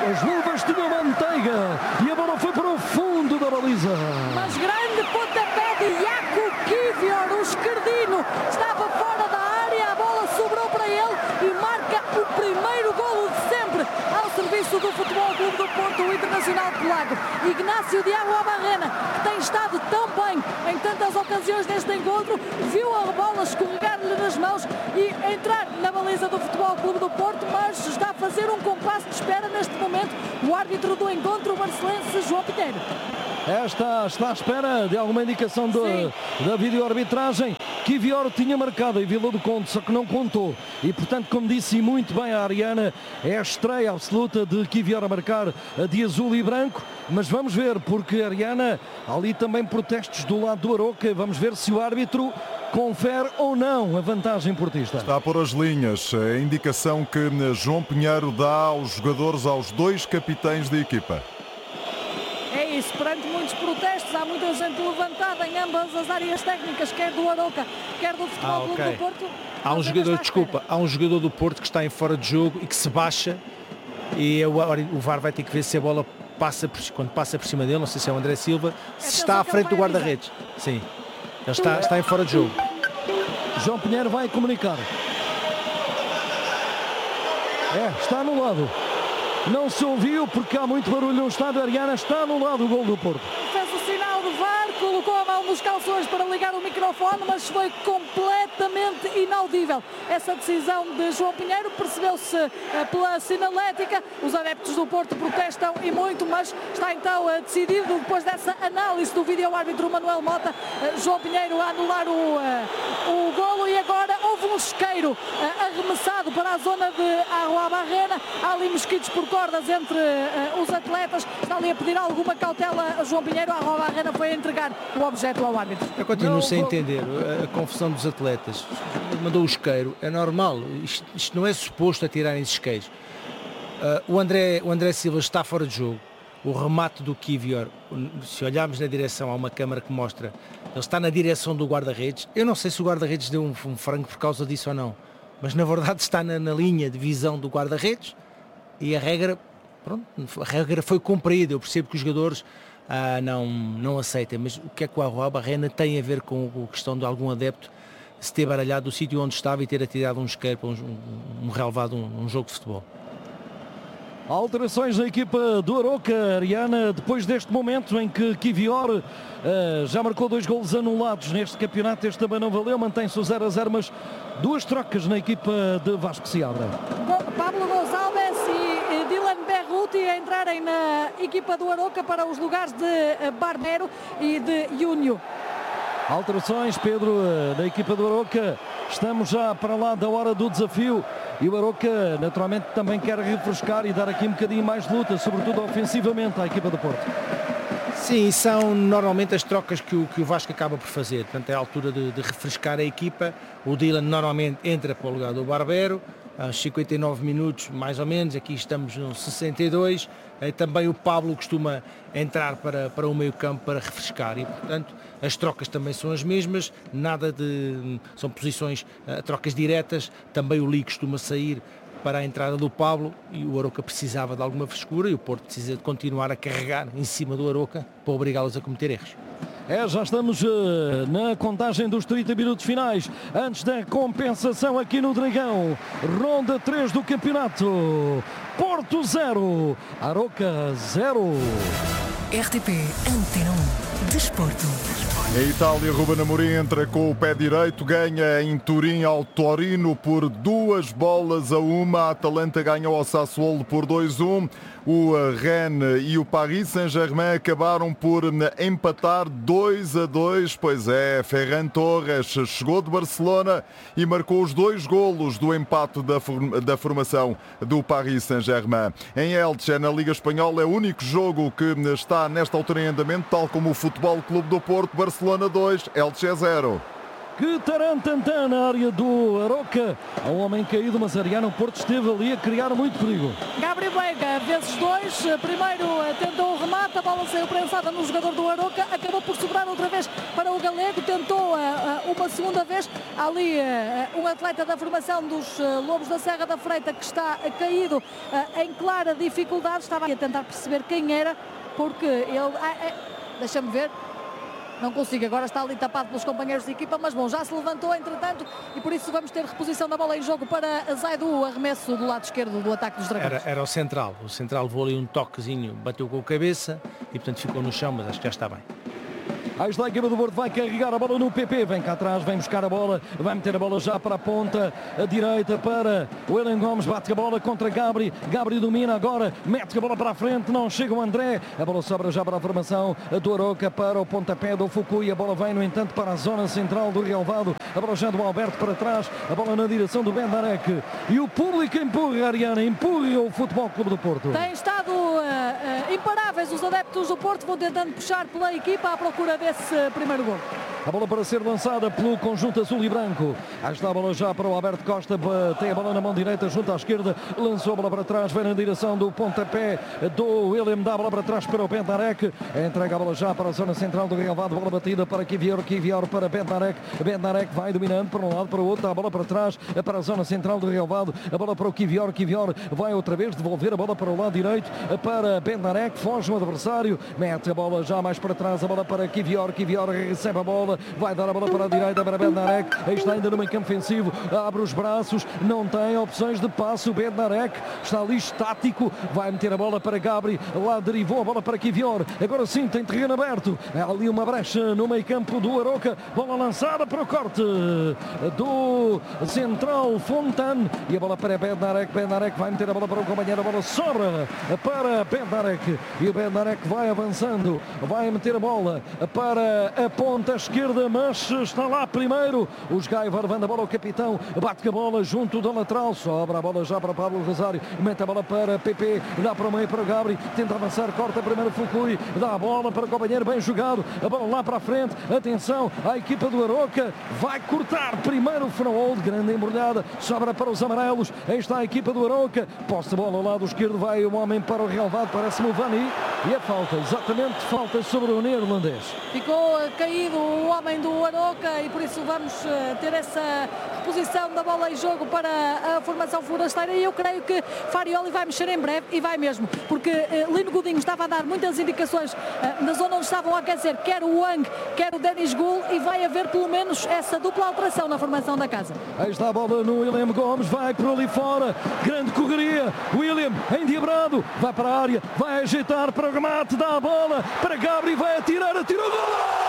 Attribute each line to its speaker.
Speaker 1: As luvas tinham manteiga e a bola foi para o fundo da baliza.
Speaker 2: Mas grande pontapé de Jakub Kiwior, o esquerdino, estava fora da área, a bola sobrou para ele e marca o primeiro golo de sempre ao serviço do Futebol Clube do Porto, o internacional polaco. Ignacio Diago Abarrena, que tem estado tão bem em tantas ocasiões neste encontro, viu a bola escorregar-lhe nas mãos e entrar na baliza do Futebol Clube do Porto, mas está a fazer um compasso de espera neste momento o árbitro do encontro, o barcelense João Pinheiro.
Speaker 1: Está à espera de alguma indicação da videoarbitragem. Kiwior tinha marcado e Vila do Conde, só que não contou. E, portanto, como disse muito bem a Ariana, é a estreia absoluta de Kiwior a marcar de azul e branco. Mas vamos ver, porque, Ariana, há ali também protestos do lado do Aroca. Vamos ver se o árbitro confere ou não a vantagem portista.
Speaker 3: Está a pôr as linhas. A indicação que João Pinheiro dá aos jogadores, aos dois capitães da equipa.
Speaker 2: É isso, perante muitos protestos, há muita gente levantada em ambas as áreas técnicas, quer do Aroca, quer do Futebol Clube do Porto.
Speaker 4: Há um jogador do Porto que está em fora de jogo e que se baixa e o VAR vai ter que ver se a bola quando passa por cima dele, não sei se é o André Silva, se está à frente do guarda-redes. Sim, ele está em fora de jogo.
Speaker 1: João Pinheiro vai comunicar. Está anulado. Não se ouviu porque há muito barulho no estádio. Ariana, está anulado o gol do Porto.
Speaker 2: Fez o sinal de VAR, colocou a mão nos calções para ligar o microfone, mas foi completamente inaudível essa decisão de João Pinheiro. Percebeu-se pela sinalética. Os adeptos do Porto protestam e muito, mas está então decidido, depois dessa análise do vídeo-árbitro Manuel Mota, João Pinheiro a anular o golo. E agora houve um isqueiro arremessado para a zona de Arroa Barrena. Há ali mosquitos por cordas entre os atletas. Está ali a pedir alguma cautela a João Pinheiro. A Arroa Barrena foi a entregar o objeto ao árbitro.
Speaker 4: Eu continuo sem entender a confusão dos atletas. Mandou o isqueiro, é normal. Isto não é suposto atirarem esses isqueiros. O André Silva está fora de jogo. O remate do Kiwior, se olharmos na direção, há uma câmara que mostra, ele está na direção do guarda-redes. Eu não sei se o guarda-redes deu um frango por causa disso ou não, mas na verdade está na linha de visão do guarda-redes e a regra foi cumprida. Eu percebo que os jogadores não aceitem, mas o que é que o Arroa Barrena tem a ver com a questão de algum adepto se ter baralhado do sítio onde estava e ter atirado um isqueiro para um relevado, um jogo de futebol?
Speaker 1: Alterações na equipa do Aroca, Ariana, depois deste momento em que Kiwior já marcou 2 golos anulados neste campeonato. Este também não valeu, mantém-se o 0-0, mas 2 trocas na equipa de Vasco Seabra.
Speaker 2: Pablo Gonçalves e Dylan Berruti a entrarem na equipa do Aroca para os lugares de Barbero e de Júnior.
Speaker 1: Alterações, Pedro, na equipa do Aroca. Estamos já para lá da hora do desafio e o Aroca naturalmente também quer refrescar e dar aqui um bocadinho mais de luta, sobretudo ofensivamente, à equipa do Porto.
Speaker 4: Sim, são normalmente as trocas que o Vasco acaba por fazer. Portanto, é a altura de refrescar a equipa. O Dylan normalmente entra para o lugar do Barbero, aos 59 minutos mais ou menos, aqui estamos nos 62. Também o Pablo costuma entrar para o meio campo para refrescar e, portanto, as trocas também são as mesmas, são posições, trocas diretas. Também o Li costuma sair para a entrada do Pablo e o Aroca precisava de alguma frescura e o Porto precisa de continuar a carregar em cima do Aroca para obrigá-los a cometer erros.
Speaker 1: Já estamos na contagem dos 30 minutos finais, antes da compensação aqui no Dragão. Ronda 3 do campeonato. Porto 0, Aroca 0.
Speaker 5: RTP Antena 1 Desporto.
Speaker 3: Em Itália, Ruben Amorim entra com o pé direito, ganha em Turim ao Torino por 2-1. A Atalanta ganhou ao Sassuolo por 2-1. O Rennes e o Paris Saint-Germain acabaram por empatar 2-2. Pois é, Ferran Torres chegou de Barcelona e marcou os 2 golos do empate da formação do Paris Saint-Germain. Em Elche, na Liga Espanhola, é o único jogo que está nesta altura em andamento, tal como o Futebol Clube do Porto. Barcelona 2, Elche 0.
Speaker 1: Que tarantantã na área do Aroca. Há um homem caído, mas Ariana, o Porto esteve ali a criar muito perigo.
Speaker 2: Gabriel Veiga, vezes 2. Primeiro tentou o remate, a bola saiu prensada no jogador do Aroca. Acabou por sobrar outra vez para o Galego. Tentou uma segunda vez. Ali um atleta da formação dos Lobos da Serra da Freita que está caído em clara dificuldade. Estava a tentar perceber quem era, porque ele... deixa-me ver. Não consigo, agora está ali tapado pelos companheiros de equipa, mas bom, já se levantou entretanto e por isso vamos ter reposição da bola em jogo para Zaidu, arremesso do lado esquerdo do ataque dos Dragões.
Speaker 4: Era o central levou ali um toquezinho, bateu com a cabeça e portanto ficou no chão, mas acho que já está bem.
Speaker 1: Aí está a equipa do Porto, vai carregar a bola no PP, vem cá atrás, vem buscar a bola, vai meter a bola já para a ponta, a direita para o William Gomes, bate a bola contra Gabri, Gabri domina agora, mete a bola para a frente, não chega o André, a bola sobra já para a formação do Aroca, para o pontapé do Fukui, a bola vem no entanto para a zona central do relvado, a bola já do Alberto para trás, a bola na direção do Bendarek e o público empurra, Ariana, empurra o Futebol Clube do Porto.
Speaker 2: Tem estado imparáveis os adeptos do Porto, vão tentando puxar pela equipa à procura desse primeiro gol.
Speaker 1: A bola para ser lançada pelo conjunto azul e branco. Aí está a bola já para o Alberto Costa. Tem a bola na mão direita, junto à esquerda. Lançou a bola para trás, vem na direção do pontapé do William. Dá a bola para trás para o Bendarek. Entrega a bola já para a zona central do relvado. Bola batida para Kivior para Bendarek. Bendarek vai dominando para um lado, para o outro. Dá a bola para trás, para a zona central do relvado. A bola para o Kivior. Kivior vai outra vez devolver a bola para o lado direito. Para Bendarek. Foge o adversário. Mete a bola já mais para trás. A bola para Kivior. Kivior recebe a bola. Vai dar a bola para a direita para Bendarek. Aí está ainda no meio campo ofensivo. Abre os braços. Não tem opções de passe. O Bendarek está ali estático. Vai meter a bola para Gabri. Lá derivou a bola para Kivior. Agora sim tem terreno aberto. É ali uma brecha no meio campo do Aroca. Bola lançada para o corte do central Fontan. E a bola para Bendarek. Bendarek vai meter a bola para o companheiro. A bola sobra para Bendarek. E o Bendarek vai avançando. Vai meter a bola para a ponta esquerda. Mas está lá primeiro os Gaiva, levando a bola ao capitão, bate a bola junto da lateral, sobra a bola já para Pablo Rosário, mete a bola para PP, dá para o meio para o Gabri, tenta avançar, corta primeiro Fukui, dá a bola para o companheiro, bem jogado, a bola lá para a frente, atenção, a equipa do Aroca vai cortar primeiro o Frohold, grande embrulhada, sobra para os amarelos, aí está a equipa do Aroca, posse de bola ao lado esquerdo, vai o homem para o relvado, parece-me o Vani, e a falta, exatamente falta sobre o neerlandês.
Speaker 2: Ficou caído o homem do Aroca e por isso vamos ter essa reposição da bola em jogo para a formação forasteira e eu creio que Farioli vai mexer em breve e vai mesmo, porque Lino Godinho estava a dar muitas indicações na zona onde estavam a aquecer, quer o Wang, quer o Denis Gul, e vai haver pelo menos essa dupla alteração na formação da casa.
Speaker 1: Aí está a bola no William Gomes, vai por ali fora, grande correria, William endiabrado, vai para a área, vai ajeitar para o remate, dá a bola para Gabri, vai atirar, atirou o gol!